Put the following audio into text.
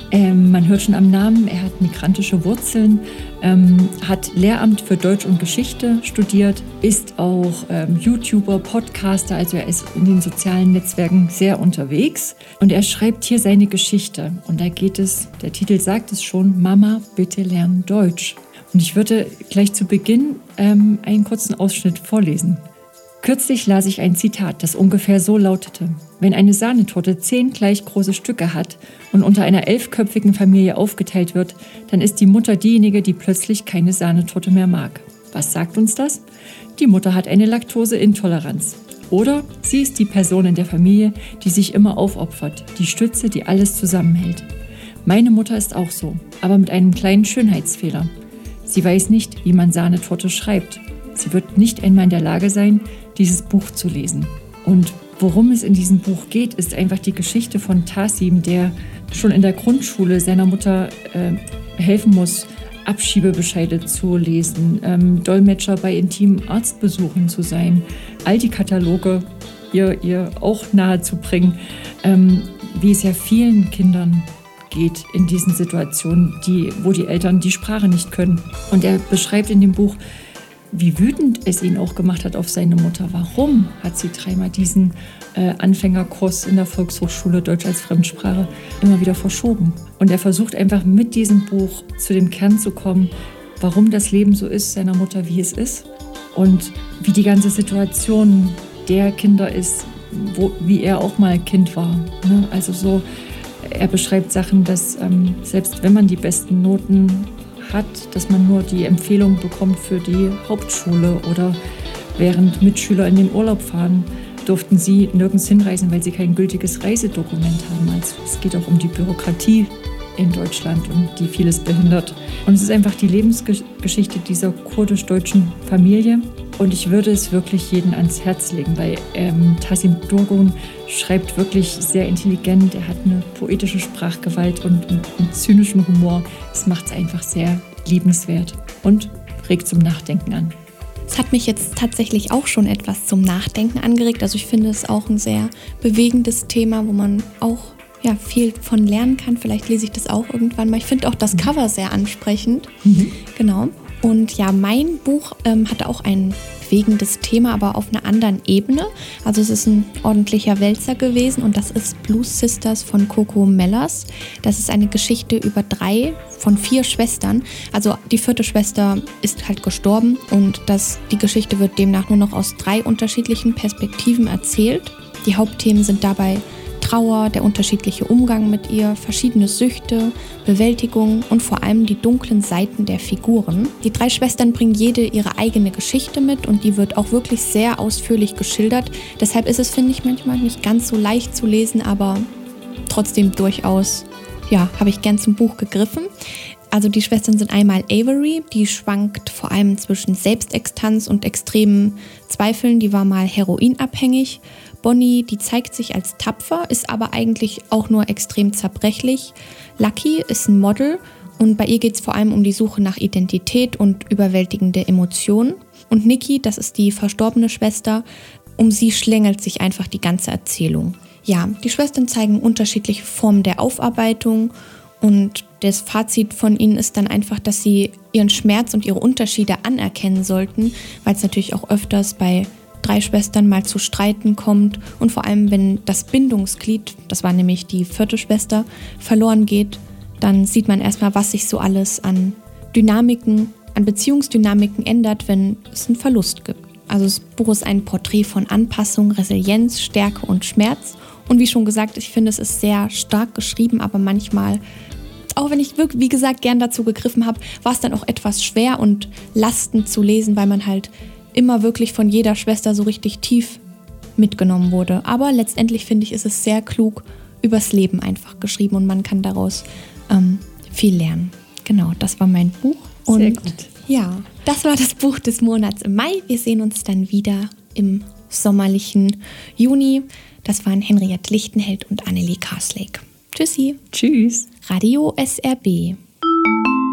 Man hört schon am Namen, er hat migrantische Wurzeln, hat Lehramt für Deutsch und Geschichte studiert, ist auch YouTuber, Podcaster, also er ist in den sozialen Netzwerken sehr unterwegs. Und er schreibt hier seine Geschichte. Und da geht es, der Titel sagt es schon, Mama, bitte lern Deutsch. Und ich würde gleich zu Beginn einen kurzen Ausschnitt vorlesen. Kürzlich las ich ein Zitat, das ungefähr so lautete: Wenn eine Sahnetorte 10 gleich große Stücke hat und unter einer 11-köpfigen Familie aufgeteilt wird, dann ist die Mutter diejenige, die plötzlich keine Sahnetorte mehr mag. Was sagt uns das? Die Mutter hat eine Laktoseintoleranz. Oder sie ist die Person in der Familie, die sich immer aufopfert, die Stütze, die alles zusammenhält. Meine Mutter ist auch so, aber mit einem kleinen Schönheitsfehler. Sie weiß nicht, wie man Sahnetorte schreibt. Sie wird nicht einmal in der Lage sein, dieses Buch zu lesen. Und worum es in diesem Buch geht, ist einfach die Geschichte von Tasim, der schon in der Grundschule seiner Mutter helfen muss, Abschiebebescheide zu lesen, Dolmetscher bei intimen Arztbesuchen zu sein, all die Kataloge ihr auch nahezubringen, wie es ja vielen Kindern geht in diesen Situationen, wo die Eltern die Sprache nicht können. Und er beschreibt in dem Buch, wie wütend es ihn auch gemacht hat auf seine Mutter. Warum hat sie 3-mal diesen Anfängerkurs in der Volkshochschule Deutsch als Fremdsprache immer wieder verschoben? Und er versucht einfach mit diesem Buch zu dem Kern zu kommen, warum das Leben so ist, seiner Mutter, wie es ist. Und wie die ganze Situation der Kinder ist, wie er auch mal Kind war. Ne? Also so, er beschreibt Sachen, dass selbst wenn man die besten Noten hat, dass man nur die Empfehlung bekommt für die Hauptschule, oder während Mitschüler in den Urlaub fahren, durften sie nirgends hinreisen, weil sie kein gültiges Reisedokument haben. Also es geht auch um die Bürokratie in Deutschland und die vieles behindert. Und es ist einfach die Lebensgeschichte dieser kurdisch-deutschen Familie. Und ich würde es wirklich jedem ans Herz legen, weil Tasim Durgun schreibt wirklich sehr intelligent. Er hat eine poetische Sprachgewalt und einen zynischen Humor. Das macht es einfach sehr liebenswert und regt zum Nachdenken an. Es hat mich jetzt tatsächlich auch schon etwas zum Nachdenken angeregt. Also ich finde es auch ein sehr bewegendes Thema, wo man auch viel von lernen kann. Vielleicht lese ich das auch irgendwann mal. Ich finde auch das Cover sehr ansprechend. Genau. Und ja, mein Buch hatte auch ein bewegendes Thema, aber auf einer anderen Ebene. Also es ist ein ordentlicher Wälzer gewesen und das ist Blues Sisters von Coco Mellers. Das ist eine Geschichte über 3 von 4 Schwestern. Also die 4. Schwester ist halt gestorben und die Geschichte wird demnach nur noch aus 3 unterschiedlichen Perspektiven erzählt. Die Hauptthemen sind dabei Trauer, der unterschiedliche Umgang mit ihr, verschiedene Süchte, Bewältigung und vor allem die dunklen Seiten der Figuren. Die 3 Schwestern bringen jede ihre eigene Geschichte mit und die wird auch wirklich sehr ausführlich geschildert. Deshalb ist es, finde ich, manchmal nicht ganz so leicht zu lesen, aber trotzdem durchaus, habe ich gern zum Buch gegriffen. Also die Schwestern sind einmal Avery, die schwankt vor allem zwischen Selbstextanz und extremen Zweifeln, die war mal heroinabhängig. Bonnie, die zeigt sich als tapfer, ist aber eigentlich auch nur extrem zerbrechlich. Lucky ist ein Model und bei ihr geht es vor allem um die Suche nach Identität und überwältigende Emotionen. Und Nikki, das ist die verstorbene Schwester, um sie schlängelt sich einfach die ganze Erzählung. Ja, die Schwestern zeigen unterschiedliche Formen der Aufarbeitung und das Fazit von ihnen ist dann einfach, dass sie ihren Schmerz und ihre Unterschiede anerkennen sollten, weil es natürlich auch öfters bei 3 Schwestern mal zu Streiten kommt und vor allem, wenn das Bindungsglied, das war nämlich die 4. Schwester, verloren geht, dann sieht man erstmal, was sich so alles an Dynamiken, an Beziehungsdynamiken ändert, wenn es einen Verlust gibt. Also das Buch ist ein Porträt von Anpassung, Resilienz, Stärke und Schmerz. Und wie schon gesagt, ich finde, es ist sehr stark geschrieben, aber manchmal, auch wenn ich wirklich, wie gesagt, gern dazu gegriffen habe, war es dann auch etwas schwer und lastend zu lesen, weil man halt immer wirklich von jeder Schwester so richtig tief mitgenommen wurde. Aber letztendlich finde ich, ist es sehr klug übers Leben einfach geschrieben und man kann daraus viel lernen. Genau, das war mein Buch. Und sehr gut. Ja, das war das Buch des Monats im Mai. Wir sehen uns dann wieder im sommerlichen Juni. Das waren Henriette Lichtenheld und Annelie Karslake. Tschüssi. Tschüss. Radio SRB.